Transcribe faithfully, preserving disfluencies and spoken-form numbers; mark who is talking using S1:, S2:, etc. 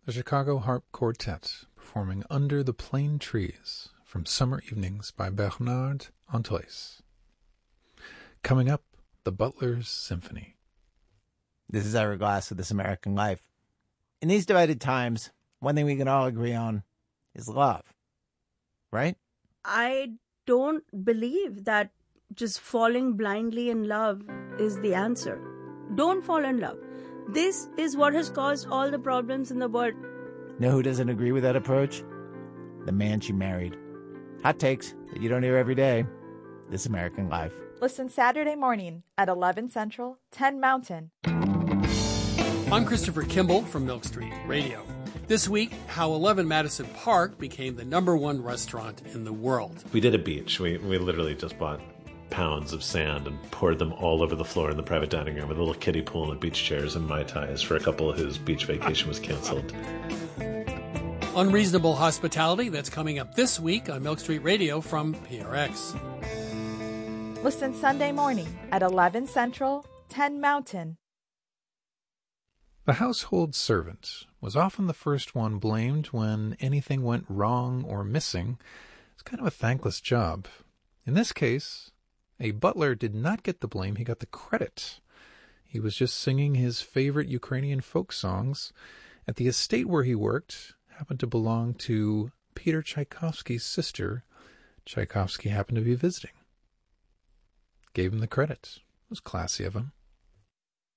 S1: the Chicago Harp Quartet performing Under the Plane Trees from Summer Evenings by Bernard Antois. Coming up, the Butler's Symphony.
S2: This is Ira Glass with This American Life. In these divided times, one thing we can all agree on is love, right?
S3: I don't believe that just falling blindly in love is the answer. Don't fall in love. This is what has caused all the problems in the world.
S2: Know who doesn't agree with that approach? The man she married. Hot takes that you don't hear every day. This American Life.
S4: Listen Saturday morning at eleven Central, ten Mountain.
S5: I'm Christopher Kimball from Milk Street Radio. This week, how eleven Madison Park became the number one restaurant in the world.
S6: We did a beach. We we literally just bought pounds of sand and poured them all over the floor in the private dining room with a little kiddie pool and beach chairs and Mai Tais for a couple whose beach vacation was canceled.
S5: Unreasonable Hospitality, that's coming up this week on Milk Street Radio from P R X.
S4: Listen Sunday morning at eleven Central, ten Mountain.
S1: The household servant was often the first one blamed when anything went wrong or missing. It's kind of a thankless job. In this case, a butler did not get the blame, he got the credit. He was just singing his favorite Ukrainian folk songs. At the estate where he worked happened to belong to Peter Tchaikovsky's sister. Tchaikovsky happened to be visiting. Gave him the credit. It was classy of him.